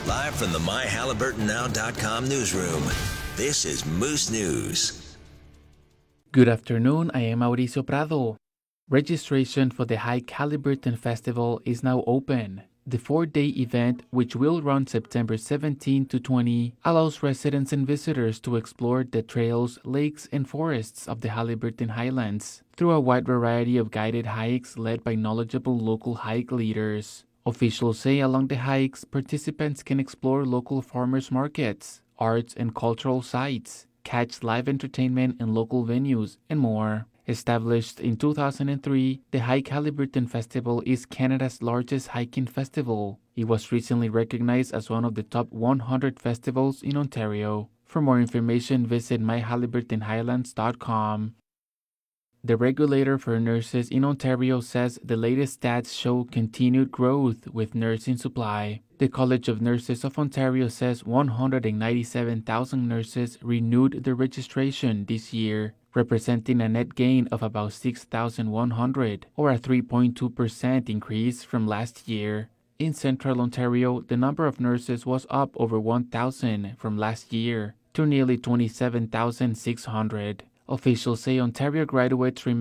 Live from the MyHalliburtonNow.com newsroom, this is Moose News. Good afternoon, I am Mauricio Prado. Registration for the Hike Halliburton Festival is now open. The 4-day event, which will run September 17 to 20, allows residents and visitors to explore the trails, lakes, and forests of the Halliburton Highlands through a wide variety of guided hikes led by knowledgeable local hike leaders. Officials say along the hikes, participants can explore local farmers markets, arts and cultural sites, catch live entertainment in local venues, and more. Established in 2003, the Hike Halliburton Festival is Canada's largest hiking festival. It was recently recognized as one of the top 100 festivals in Ontario. For more information, visit myhalliburtonhighlands.com. The regulator for nurses in Ontario says the latest stats show continued growth with nursing supply. The College of Nurses of Ontario says 197,000 nurses renewed their registration this year, representing a net gain of about 6,100, or a 3.2% increase from last year. In Central Ontario, the number of nurses was up over 1,000 from last year to nearly 27,600. Officials say Ontario graduates remain